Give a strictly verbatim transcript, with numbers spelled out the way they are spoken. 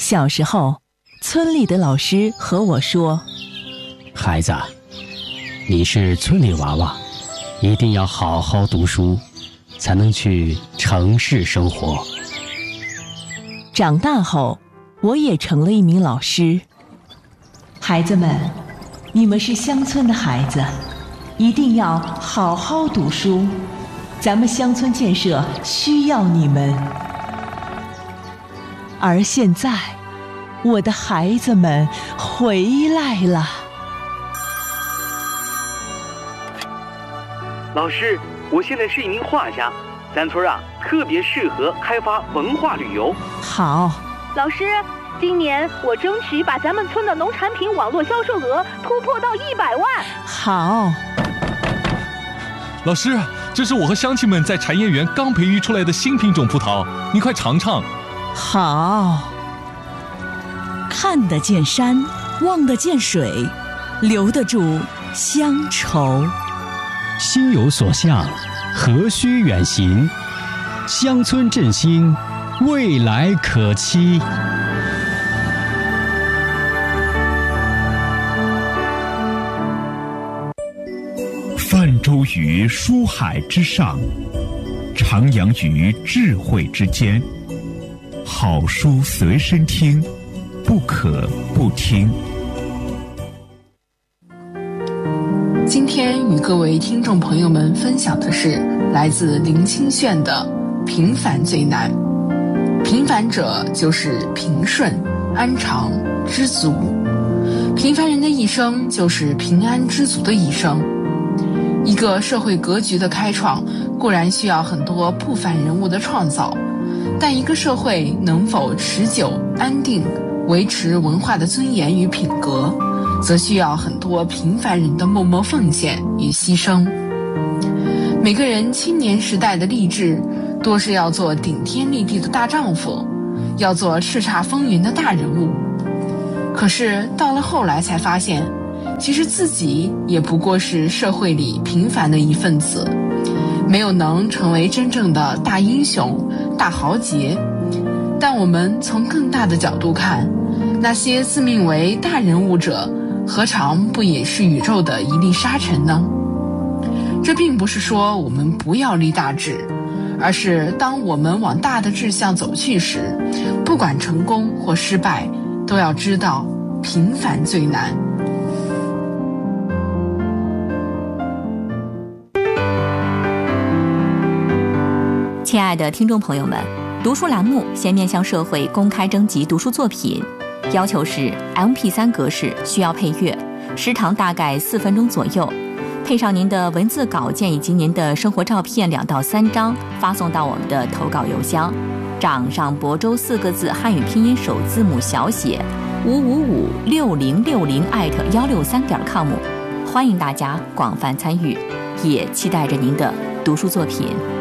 小时候，村里的老师和我说： 孩子，你是村里娃娃，一定要好好读书，才能去城市生活。 长大后，我也成了一名老师。孩子们，你们是乡村的孩子，一定要好好读书，咱们乡村建设需要你们。而现在，我的孩子们回来了。 老师，我现在是一名画家，咱村啊特别适合开发文化旅游。 好， 老师，今年我争取把咱们村的农产品网络销售额突破到一百万。 好， 老师，这是我和乡亲们在产业园刚培育出来的新品种葡萄，你快尝尝。 好。 看得见山，望得见水，留得住乡愁。 心有所向，何须远行？乡村振兴，未来可期。 泛舟于书海之上，徜徉于智慧之间。好书随身听，不可不听。 今天与各位听众朋友们分享的是来自林清炫的《平凡最难》。平凡者就是平顺、安常、知足。平凡人的一生就是平安知足的一生。一个社会格局的开创固然需要很多不凡人物的创造，但一个社会能否持久安定维持文化的尊严与品格，则需要很多平凡人的默默奉献与牺牲。每个人青年时代的励志多是要做顶天立地的大丈夫，要做叱咤风云的大人物。可是到了后来才发现，其实自己也不过是社会里平凡的一份子，没有能成为真正的大英雄、大豪杰。但我们从更大的角度看，那些自命为大人物者，何尝不也是宇宙的一粒沙尘呢？这并不是说我们不要立大志，而是当我们往大的志向走去时，不管成功或失败，都要知道平凡最难。 亲爱的听众朋友们，读书栏目现面向社会公开征集读书作品，要求是 M P 三 格式，需要配乐，时长大概四分钟左右，配上您的文字稿件以及您的生活照片两到三张，发送到我们的投稿邮箱：掌上亳州四个字汉语拼音首字母小写五五五六零六零艾特幺六三点 com。欢迎大家广泛参与，也期待着您的读书作品。